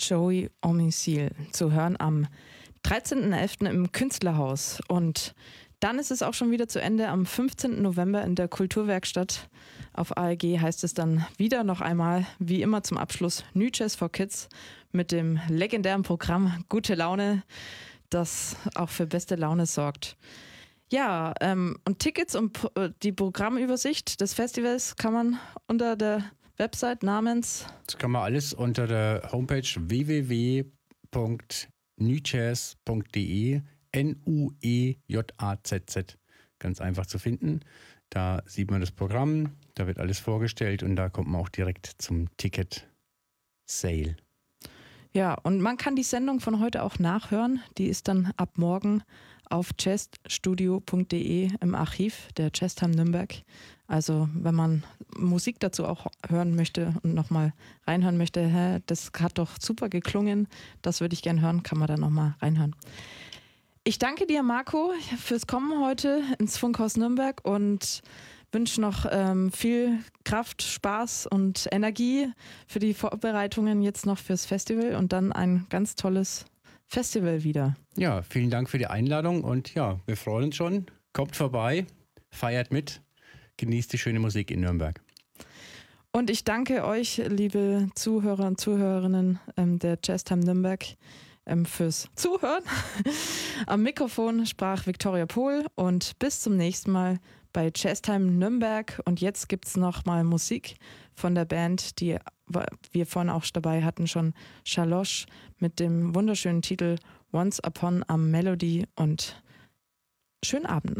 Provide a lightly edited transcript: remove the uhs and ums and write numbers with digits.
Joey Homicile zu hören am 13.11. im Künstlerhaus. Und dann ist es auch schon wieder zu Ende. Am 15. November in der Kulturwerkstatt auf AEG heißt es dann wieder noch einmal, wie immer zum Abschluss, New Jazz for Kids mit dem legendären Programm Gute Laune, das auch für beste Laune sorgt. Ja, und Tickets und die Programmübersicht des Festivals kann man unter der Website namens... Das kann man alles unter der Homepage www.newjazz.de NUEJAZZ ganz einfach zu finden. Da sieht man das Programm, da wird alles vorgestellt und da kommt man auch direkt zum Ticket-Sale. Ja, und man kann die Sendung von heute auch nachhören. Die ist dann ab morgen auf jazzstudio.de im Archiv der Jazztime Nürnberg. Also wenn man Musik dazu auch hören möchte und nochmal reinhören möchte, das hat doch super geklungen, das würde ich gerne hören, kann man da nochmal reinhören. Ich danke dir, Marco, fürs Kommen heute ins Funkhaus Nürnberg und wünsche noch viel Kraft, Spaß und Energie für die Vorbereitungen jetzt noch fürs Festival und dann ein ganz tolles Festival wieder. Ja, vielen Dank für die Einladung und ja, wir freuen uns schon. Kommt vorbei, feiert mit, genießt die schöne Musik in Nürnberg. Und ich danke euch, liebe Zuhörer und Zuhörerinnen der Jazztime Nürnberg, fürs Zuhören. Am Mikrofon sprach Viktoria Pohl und bis zum nächsten Mal bei Jazztime Nürnberg. Und jetzt gibt es noch mal Musik von der Band, die wir vorhin auch dabei hatten, schon Shalosh mit dem wunderschönen Titel Once Upon a Melody und schönen Abend noch.